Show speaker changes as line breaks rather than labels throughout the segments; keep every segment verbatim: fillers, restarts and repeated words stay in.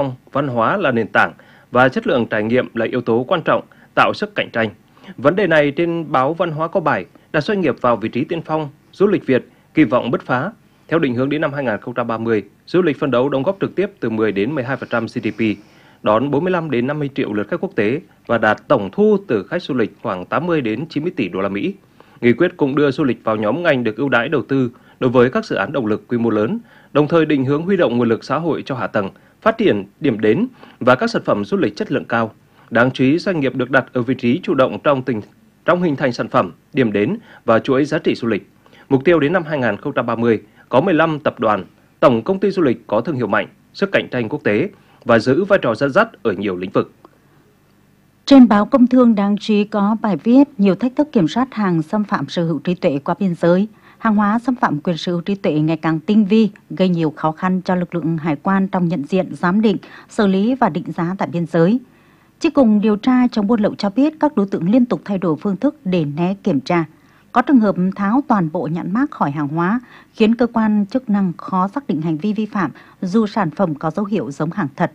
phong, văn hóa là nền tảng và chất lượng trải nghiệm là yếu tố quan trọng tạo sức cạnh tranh. Vấn đề này trên báo Văn hóa có bài đặt doanh nghiệp vào vị trí tiên phong, du lịch Việt kỳ vọng bứt phá. Theo định hướng đến năm hai nghìn không trăm ba mươi, du lịch phấn đấu đóng góp trực tiếp từ mười đến mười hai phần trăm giê đê pê, đón bốn mươi lăm đến năm mươi triệu lượt khách quốc tế và đạt tổng thu từ khách du lịch khoảng tám mươi đến chín mươi tỷ đô la Mỹ. Nghị quyết cũng đưa du lịch vào nhóm ngành được ưu đãi đầu tư đối với các dự án động lực quy mô lớn, đồng thời định hướng huy động nguồn lực xã hội cho hạ tầng, phát triển điểm đến và các sản phẩm du lịch chất lượng cao. Đáng chú ý, doanh nghiệp được đặt ở vị trí chủ động trong tình trong hình thành sản phẩm, điểm đến và chuỗi giá trị du lịch. Mục tiêu đến năm hai nghìn không trăm ba mươi có mười lăm tập đoàn, tổng công ty du lịch có thương hiệu mạnh, sức cạnh tranh quốc tế và giữ vai trò dẫn dắt ở nhiều lĩnh vực.
Trên báo Công Thương đáng chú ý có bài viết nhiều thách thức kiểm soát hàng xâm phạm sở hữu trí tuệ qua biên giới. Hàng hóa xâm phạm quyền sở hữu trí tuệ ngày càng tinh vi, gây nhiều khó khăn cho lực lượng hải quan trong nhận diện, giám định, xử lý và định giá tại biên giới. Chi cục điều tra chống buôn lậu cho biết các đối tượng liên tục thay đổi phương thức để né kiểm tra. Có trường hợp tháo toàn bộ nhãn mác khỏi hàng hóa, khiến cơ quan chức năng khó xác định hành vi vi phạm dù sản phẩm có dấu hiệu giống hàng thật.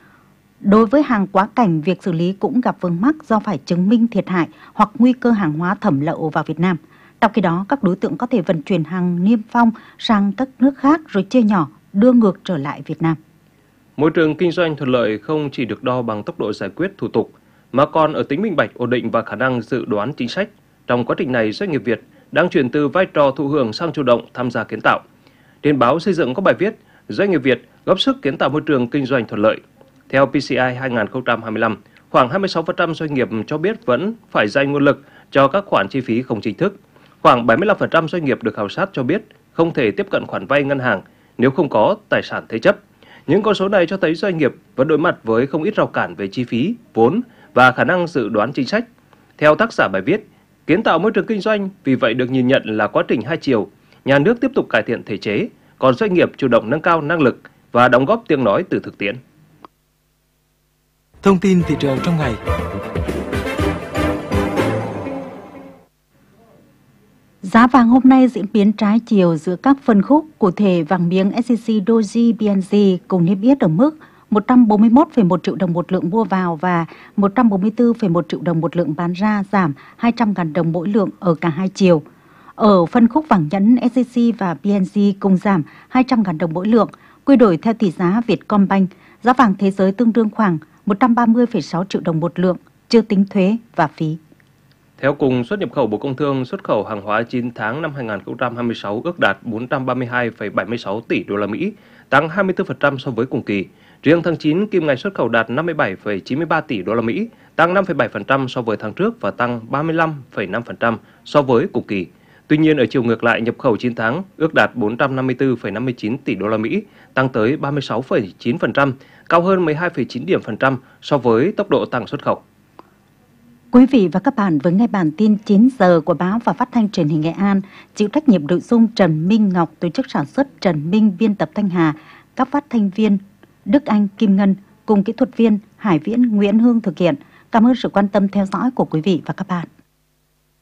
Đối với hàng quá cảnh, việc xử lý cũng gặp vướng mắc do phải chứng minh thiệt hại hoặc nguy cơ hàng hóa thẩm lậu vào Việt Nam. Trong khi đó, các đối tượng có thể vận chuyển hàng niêm phong sang các nước khác rồi chia nhỏ, đưa ngược trở lại Việt Nam.
Môi trường kinh doanh thuận lợi không chỉ được đo bằng tốc độ giải quyết thủ tục, mà còn ở tính minh bạch, ổn định và khả năng dự đoán chính sách. Trong quá trình này, doanh nghiệp Việt đang chuyển từ vai trò thụ hưởng sang chủ động tham gia kiến tạo. Trên báo Xây dựng có bài viết, doanh nghiệp Việt góp sức kiến tạo môi trường kinh doanh thuận lợi. Theo pê xê i hai nghìn không trăm hai mươi lăm, khoảng hai mươi sáu phần trăm doanh nghiệp cho biết vẫn phải dành nguồn lực cho các khoản chi phí không chính thức. Khoảng bảy mươi lăm phần trăm doanh nghiệp được khảo sát cho biết không thể tiếp cận khoản vay ngân hàng nếu không có tài sản thế chấp. Những con số này cho thấy doanh nghiệp vẫn đối mặt với không ít rào cản về chi phí, vốn và khả năng dự đoán chính sách. Theo tác giả bài viết, kiến tạo môi trường kinh doanh vì vậy được nhìn nhận là quá trình hai chiều. Nhà nước tiếp tục cải thiện thể chế, còn doanh nghiệp chủ động nâng cao năng lực và đóng góp tiếng nói từ thực tiễn.
Thông tin thị trường trong ngày.
Giá vàng hôm nay diễn biến trái chiều giữa các phân khúc, cụ thể vàng miếng ét gi xê Doji pê en giê cùng niêm yết ở mức một trăm bốn mươi mốt phẩy một triệu đồng một lượng mua vào và một trăm bốn mươi tư phẩy một triệu đồng một lượng bán ra, giảm hai trăm nghìn đồng mỗi lượng ở cả hai chiều. Ở phân khúc vàng nhẫn, ét gi xê và pê en giê cùng giảm hai trăm nghìn đồng mỗi lượng, quy đổi theo tỷ giá Vietcombank, giá vàng thế giới tương đương khoảng một trăm ba mươi phẩy sáu triệu đồng một lượng, chưa tính thuế và phí.
Theo Cục Xuất nhập khẩu Bộ Công Thương, xuất khẩu hàng hóa chín tháng năm hai nghìn không trăm hai mươi sáu ước đạt bốn trăm ba mươi hai phẩy bảy mươi sáu tỷ đô la Mỹ, tăng hai mươi tư phần trăm so với cùng kỳ. Riêng tháng chín, kim ngạch xuất khẩu đạt năm mươi bảy phẩy chín mươi ba tỷ đô la Mỹ, tăng năm phẩy bảy phần trăm so với tháng trước và tăng ba mươi lăm phẩy năm phần trăm so với cùng kỳ. Tuy nhiên, ở chiều ngược lại, nhập khẩu chín tháng ước đạt bốn trăm năm mươi tư phẩy năm mươi chín tỷ đô la Mỹ, tăng tới ba mươi sáu phẩy chín phần trăm, cao hơn mười hai phẩy chín điểm phần trăm so với tốc độ tăng xuất khẩu.
Quý vị và các bạn vừa nghe bản tin chín giờ của báo và phát thanh truyền hình Nghệ An, chịu trách nhiệm nội dung Trần Minh Ngọc, tổ chức sản xuất Trần Minh, biên tập Thanh Hà, các phát thanh viên Đức Anh, Kim Ngân cùng kỹ thuật viên Hải Viễn, Nguyễn Hương thực hiện. Cảm ơn sự quan tâm theo dõi của quý vị và các bạn.